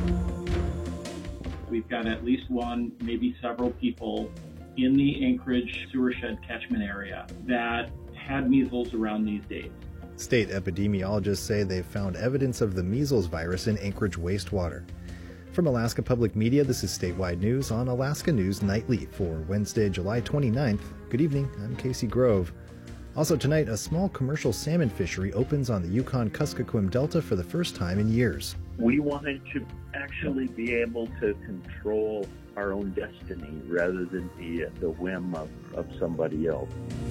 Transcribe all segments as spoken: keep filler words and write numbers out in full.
We've got at least one, maybe several people in the Anchorage sewershed catchment area that had measles around these dates. State epidemiologists say they've found evidence of the measles virus in Anchorage wastewater. From Alaska Public Media, this is statewide news on Alaska News Nightly for Wednesday, July twenty-ninth. Good evening, I'm Casey Grove. Also tonight, a small commercial salmon fishery opens on the Yukon-Kuskokwim Delta for the first time in years. We wanted to actually be able to control our own destiny rather than be at the whim of, of somebody else.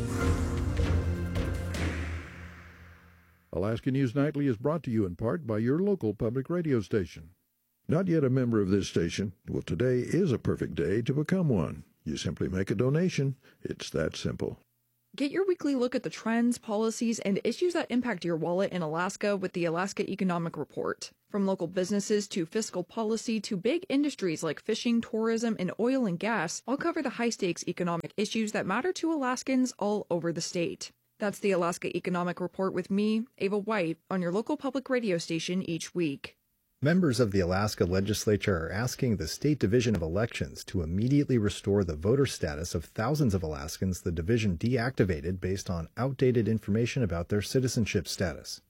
Alaska News Nightly is brought to you in part by your local public radio station. Not yet a member of this station? Well, today is a perfect day to become one. You simply make a donation. It's that simple. Get your weekly look at the trends, policies, and issues that impact your wallet in Alaska with the Alaska Economic Report. From local businesses to fiscal policy to big industries like fishing, tourism, and oil and gas, I'll cover the high-stakes economic issues that matter to Alaskans all over the state. That's the Alaska Economic Report with me, Ava White, on your local public radio station each week. Members of the Alaska Legislature are asking the State Division of Elections to immediately restore the voter status of thousands of Alaskans the division deactivated based on outdated information about their citizenship status.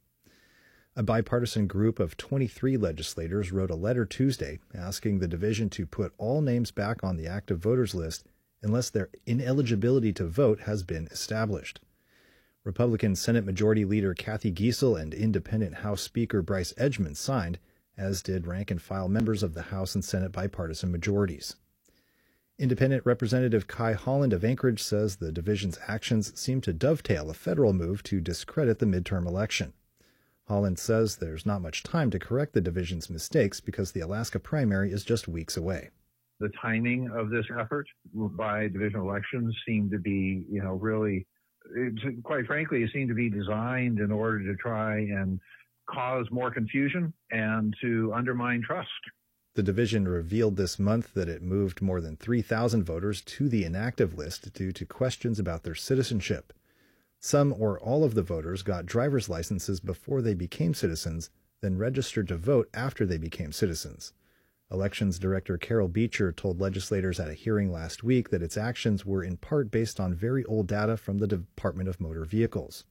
A bipartisan group of twenty-three legislators wrote a letter Tuesday asking the division to put all names back on the active voters list unless their ineligibility to vote has been established. Republican Senate Majority Leader Kathy Giessel and Independent House Speaker Bryce Edgman signed, as did rank-and-file members of the House and Senate bipartisan majorities. Independent Representative Kai Holland of Anchorage says the division's actions seem to dovetail a federal move to discredit the midterm election. Holland says there's not much time to correct the division's mistakes because the Alaska primary is just weeks away. The timing of this effort by divisional elections seemed to be, you know, really, it, quite frankly, it seemed to be designed in order to try and cause more confusion and to undermine trust. The division revealed this month that it moved more than three thousand voters to the inactive list due to questions about their citizenship. Some or all of the voters got driver's licenses before they became citizens, then registered to vote after they became citizens. Elections Director Carol Beecher told legislators at a hearing last week that its actions were in part based on very old data from the Department of Motor Vehicles.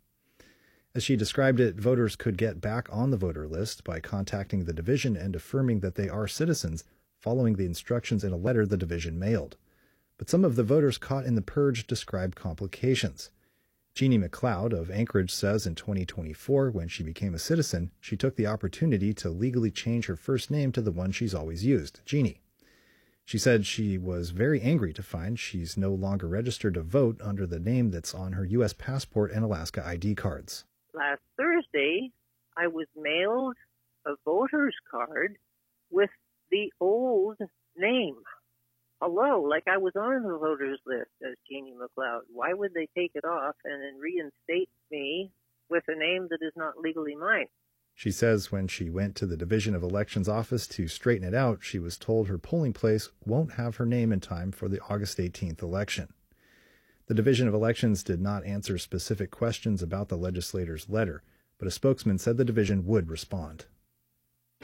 As she described it, voters could get back on the voter list by contacting the division and affirming that they are citizens, following the instructions in a letter the division mailed. But some of the voters caught in the purge described complications. Jeannie McLeod of Anchorage says in twenty twenty-four, when she became a citizen, she took the opportunity to legally change her first name to the one she's always used, Jeannie. She said she was very angry to find she's no longer registered to vote under the name that's on her U S passport and Alaska I D cards. Last Thursday, I was mailed a voter's card with the old name. Hello, like I was on the voters list as Jeannie McLeod. Why would they take it off and then reinstate me with a name that is not legally mine? She says when she went to the Division of Elections office to straighten it out, she was told her polling place won't have her name in time for the August eighteenth election. The Division of Elections did not answer specific questions about the legislator's letter, but a spokesman said the division would respond.